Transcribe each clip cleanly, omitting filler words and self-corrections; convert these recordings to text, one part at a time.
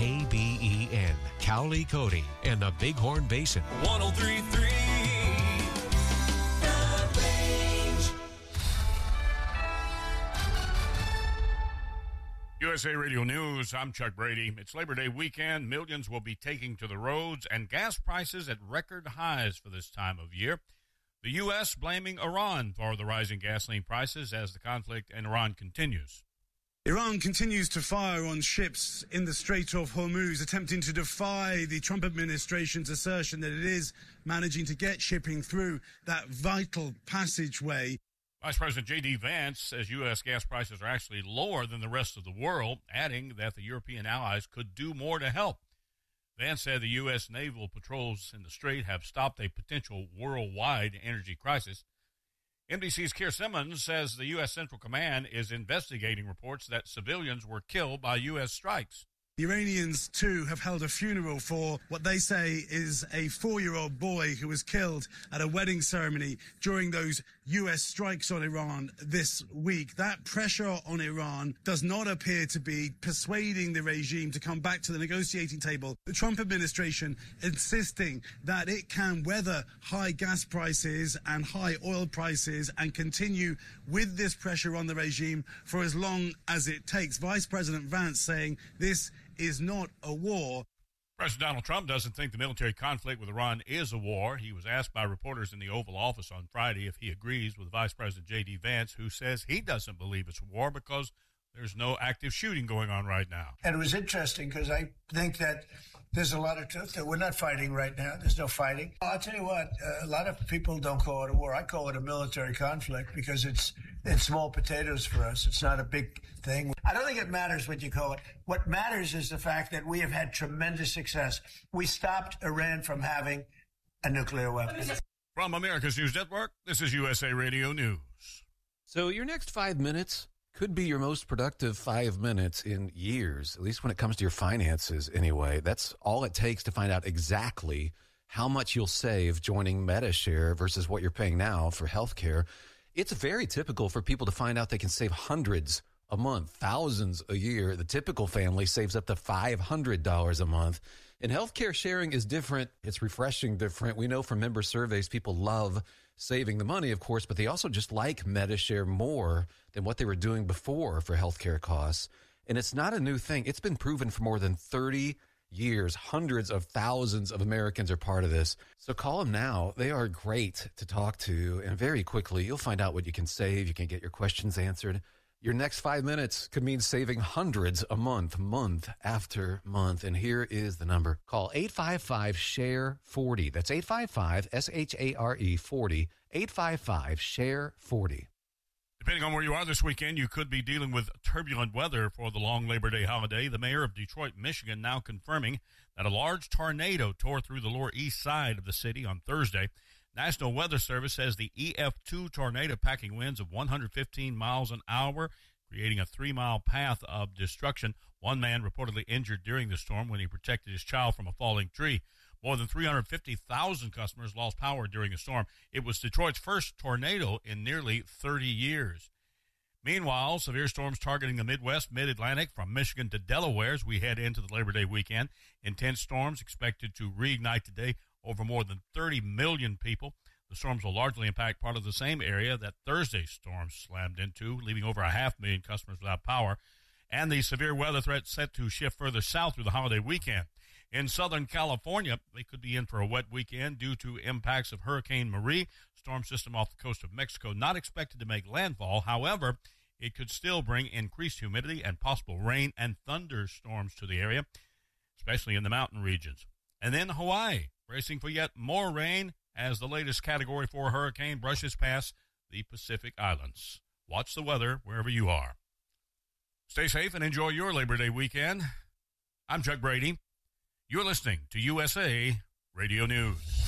KBEN, Cowley, Cody, and the Bighorn Basin. 103.3 The Range. USA Radio News, I'm Chuck Brady. It's Labor Day weekend. Millions will be taking to the roads, and gas prices at record highs for this time of year. The U.S. blaming Iran for the rising gasoline prices as the conflict in Iran continues. Iran continues to fire on ships in the Strait of Hormuz, attempting to defy the Trump administration's assertion that it is managing to get shipping through that vital passageway. Vice President J.D. Vance says U.S. gas prices are actually lower than the rest of the world, adding that the European allies could do more to help. Vance said the U.S. naval patrols in the Strait have stopped a potential worldwide energy crisis. NBC's Keir Simmons says the U.S. Central Command is investigating reports that civilians were killed by U.S. strikes. The Iranians, too, have held a funeral for what they say is a 4-year-old boy who was killed at a wedding ceremony during those U.S. strikes on Iran this week. That pressure on Iran does not appear to be persuading the regime to come back to the negotiating table. The Trump administration insisting that it can weather high gas prices and high oil prices and continue with this pressure on the regime for as long as it takes. Vice President Vance saying this is not a war. President Donald Trump doesn't think the military conflict with Iran is a war. He was asked by reporters in the Oval Office on Friday if he agrees with Vice President J.D. Vance, who says he doesn't believe it's a war because there's no active shooting going on right now. And it was interesting because I think that there's a lot of truth that we're not fighting right now. There's no fighting. I'll tell you what, a lot of people don't call it a war. I call it a military conflict because it's small potatoes for us. It's not a big thing. I don't think it matters what you call it. What matters is the fact that we have had tremendous success. We stopped Iran from having a nuclear weapon. From America's News Network, this is USA Radio News. So your next 5 minutes could be your most productive 5 minutes in years, at least when it comes to your finances anyway. That's all it takes to find out exactly how much you'll save joining MediShare versus what you're paying now for healthcare. It's very typical for people to find out they can save hundreds a month, thousands a year. The typical family saves up to $500 a month. And healthcare sharing is different. It's refreshing different. We know from member surveys, people love saving the money, of course, but they also just like MediShare more than what they were doing before for healthcare costs. And it's not a new thing. It's been proven for more than 30 years. Hundreds of thousands of Americans are part of this. So call them now. They are great to talk to. And very quickly, you'll find out what you can save. You can get your questions answered. Your next 5 minutes could mean saving hundreds a month, month after month. And here is the number. Call 855-SHARE-40. That's 855-SHARE-40. 855-SHARE-40. Depending on where you are this weekend, you could be dealing with turbulent weather for the long Labor Day holiday. The mayor of Detroit, Michigan, now confirming that a large tornado tore through the lower east side of the city on Thursday. National Weather Service says the EF2 tornado packing winds of 115 miles an hour, creating a 3-mile path of destruction. One man reportedly injured during the storm when he protected his child from a falling tree. More than 350,000 customers lost power during the storm. It was Detroit's first tornado in nearly 30 years. Meanwhile, severe storms targeting the Midwest, Mid-Atlantic, from Michigan to Delaware as we head into the Labor Day weekend. Intense storms expected to reignite today over more than 30 million people. The storms will largely impact part of the same area that Thursday's storm slammed into, leaving over 500,000 customers without power. And the severe weather threat set to shift further south through the holiday weekend. In Southern California, they could be in for a wet weekend due to impacts of Hurricane Marie, storm system off the coast of Mexico, not expected to make landfall. However, it could still bring increased humidity and possible rain and thunderstorms to the area, especially in the mountain regions. And then Hawaii, bracing for yet more rain as the latest Category 4 hurricane brushes past the Pacific Islands. Watch the weather wherever you are. Stay safe and enjoy your Labor Day weekend. I'm Chuck Brady. You're listening to USA Radio News.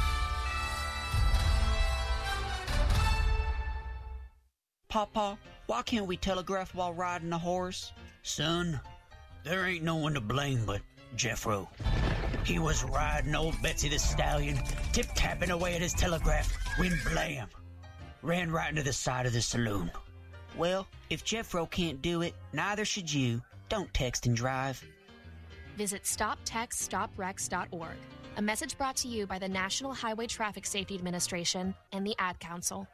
Papa, why can't we telegraph while riding a horse? Son, there ain't no one to blame but Jeffro. He was riding old Betsy the Stallion, tip-tapping away at his telegraph, when blam, ran right into the side of the saloon. Well, if Jeffro can't do it, neither should you. Don't text and drive. visit stoptextsstopwrecks.org. A message brought to you by the National Highway Traffic Safety Administration and the Ad Council.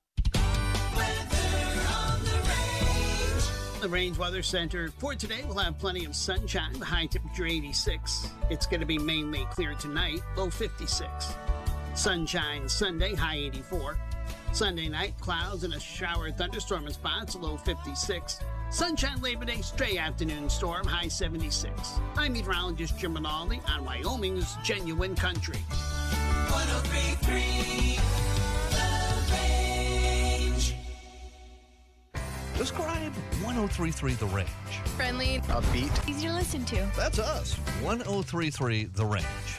The Range Weather Center for today will have plenty of sunshine, the high temperature 86. It's going to be mainly clear tonight, low 56. Sunshine Sunday, high 84. Sunday night, clouds and a shower thunderstorm in spots, low 56. Sunshine Labor Day, stray afternoon storm, high 76. I'm meteorologist Jim Rinaldi on Wyoming's Genuine Country. 103.3 Describe 103.3 The Range. Friendly, upbeat, easy to listen to. That's us. 103.3 The Range.